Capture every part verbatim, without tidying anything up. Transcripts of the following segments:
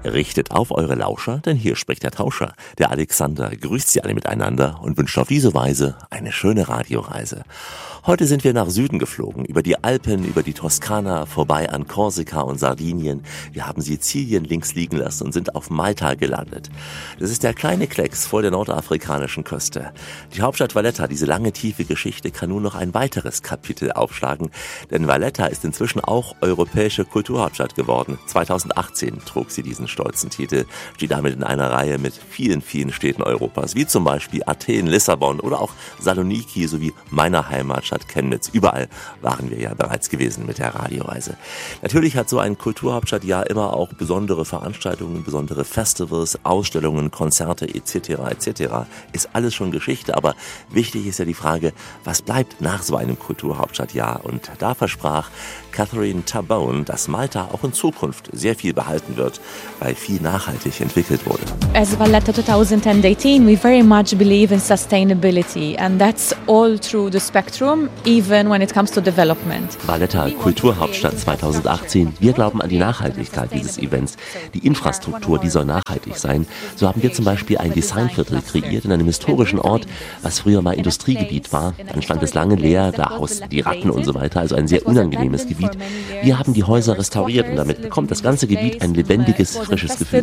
Richtet auf eure Lauscher, denn hier spricht der Tauscher. Der Alexander grüßt Sie alle miteinander und wünscht auf diese Weise eine schöne Radioreise. Heute sind wir nach Süden geflogen, über die Alpen, über die Toskana, vorbei an Korsika und Sardinien. Wir haben Sizilien links liegen lassen und sind auf Malta gelandet. Das ist der kleine Klecks vor der nordafrikanischen Küste. Die Hauptstadt Valletta, diese lange, tiefe Geschichte, kann nun noch ein weiteres Kapitel aufschlagen, denn Valletta ist inzwischen auch europäische Kulturhauptstadt geworden. zweitausendachtzehn trug sie diesen stolzen Titel, steht damit in einer Reihe mit vielen, vielen Städten Europas, wie zum Beispiel Athen, Lissabon oder auch Saloniki sowie meiner Heimatstadt Chemnitz. Überall waren wir ja bereits gewesen mit der Radioreise. Natürlich hat so ein Kulturhauptstadtjahr immer auch besondere Veranstaltungen, besondere Festivals, Ausstellungen, Konzerte et cetera et cetera. Ist alles schon Geschichte, aber wichtig ist ja die Frage, was bleibt nach so einem Kulturhauptstadtjahr? Und da versprach Catherine Tabone, dass Malta auch in Zukunft sehr viel behalten wird, weil viel nachhaltig entwickelt wurde. As Valletta twenty eighteen, we very much believe in sustainability, and that's all through the spectrum, even when it comes to development. Valletta Kulturhauptstadt zweitausendachtzehn. Wir glauben an die Nachhaltigkeit dieses Events. Die Infrastruktur, die soll nachhaltig sein. So haben wir zum Beispiel ein Designviertel kreiert in einem historischen Ort, was früher mal Industriegebiet war. Dann stand es lange leer, da hausten die Ratten und so weiter, also ein sehr unangenehmes Gebiet. Wir haben die Häuser restauriert und damit bekommt das ganze Gebiet ein lebendiges, frisches Gefühl.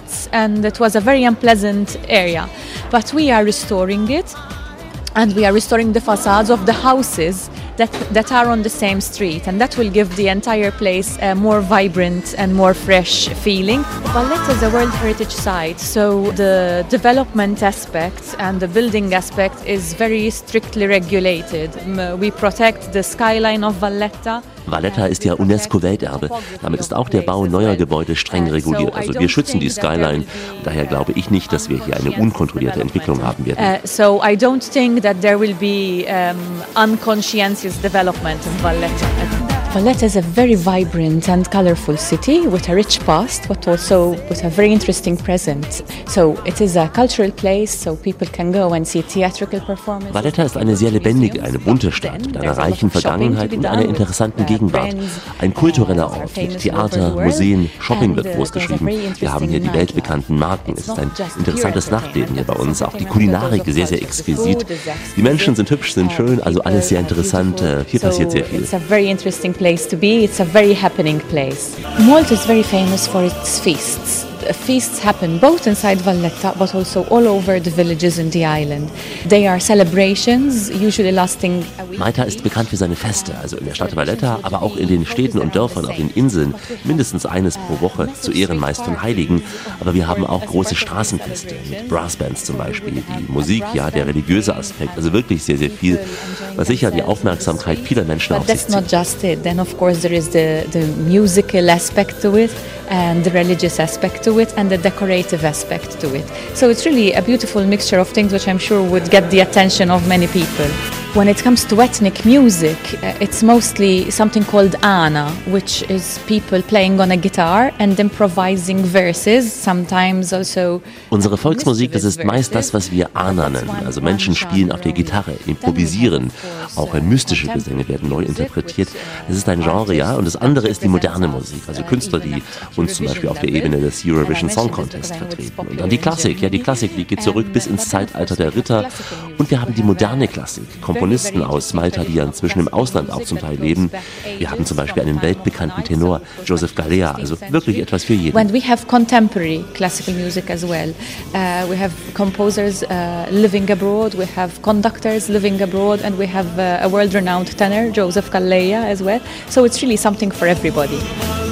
And it was a very unpleasant area, but we are restoring it, and we are restoring the facades of the houses that that are on the same street, and that will give the entire place a more vibrant and more fresh feeling. Valletta is a World Heritage Site, so the development aspect and the building aspect is very strictly regulated. We protect the skyline of Valletta. Valletta ist ja UNESCO-Welterbe. Damit ist auch der Bau neuer Gebäude streng reguliert. Also wir schützen die Skyline. Und daher glaube ich nicht, dass wir hier eine unkontrollierte Entwicklung haben werden. Uh, so I don't think that there will be um, unconscientious development in Valletta. Valletta is a very vibrant and colorful city with a rich past, but also with a very interesting present. So it is a cultural place, so people can go and see theatrical performances. Valletta ist eine sehr lebendige, eine bunte Stadt mit einer reichen Vergangenheit und einer interessanten Gegenwart. Ein kultureller Ort mit Theater, Museen, Shopping wird großgeschrieben. Wir haben hier die weltbekannten Marken. Es ist ein interessantes Nachtleben hier bei uns. Auch die Kulinarik sehr, sehr exquisit. Die Menschen sind hübsch, sind schön, also alles sehr interessant. Hier passiert sehr viel. It's a very interesting place to be. It's a very happening place. Malta is very famous for its feasts. Feasts happen both inside Valletta but also all over the villages in the island. They are celebrations, usually lasting a week. Malta ist bekannt für seine Feste, also in der Stadt Valletta, aber auch in den Städten und Dörfern auf den Inseln, mindestens eines pro Woche, zu Ehren meist von Heiligen. Aber wir haben auch große Straßenfeste mit Brassbands zum Beispiel, die Musik, ja, der religiöse Aspekt, also wirklich sehr, sehr viel, was sicher die Aufmerksamkeit vieler Menschen auf sich zieht. But that's not just it. Then of course there is the, the musical aspect to it and the religious aspect to it and the decorative aspect to it. So it's really a beautiful mixture of things which I'm sure would get the attention of many people. When it comes to ethnic music, uh, it's mostly something called ana, which is people playing on a guitar and improvising verses, sometimes also. Unsere Volksmusik, das ist meist das, was wir ana nennen. Also Menschen spielen auf der Gitarre, improvisieren. Auch mystische Gesänge werden neu interpretiert. Das ist ein Genre, ja. Und das andere ist die moderne Musik. Also Künstler, die uns zum Beispiel auf der Ebene des Eurovision Song Contest vertreten. Und dann die Klassik. Ja, die Klassik, die geht zurück bis ins Zeitalter der Ritter. Und wir haben die moderne Klassik. Komponisten aus Malta, die ja inzwischen im Ausland auch zum Teil leben. Wir haben zum Beispiel einen weltbekannten Tenor, Joseph Galea, also wirklich etwas für jeden. When we have contemporary classical music as well, uh, we have composers uh, living abroad, we have conductors living abroad, and we have uh, a world-renowned tenor, Joseph Galea, as well. So it's really something for everybody.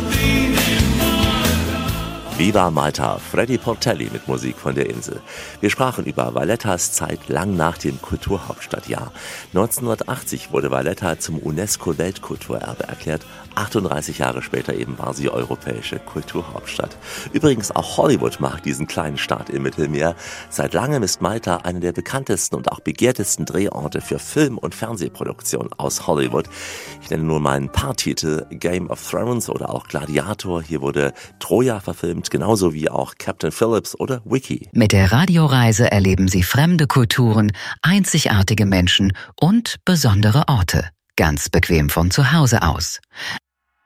Viva Malta, Freddy Portelli mit Musik von der Insel. Wir sprachen über Vallettas Zeit lang nach dem Kulturhauptstadtjahr. neunzehnhundertachtzig wurde Valletta zum UNESCO-Weltkulturerbe erklärt. achtunddreißig Jahre später eben war sie europäische Kulturhauptstadt. Übrigens auch Hollywood mag diesen kleinen Staat im Mittelmeer. Seit langem ist Malta einer der bekanntesten und auch begehrtesten Drehorte für Film- und Fernsehproduktion aus Hollywood. Ich nenne nur mal ein paar Titel: Game of Thrones oder auch Gladiator. Hier wurde Troja verfilmt, genauso wie auch Captain Phillips oder Wiki. Mit der Radioreise erleben Sie fremde Kulturen, einzigartige Menschen und besondere Orte. Ganz bequem von zu Hause aus.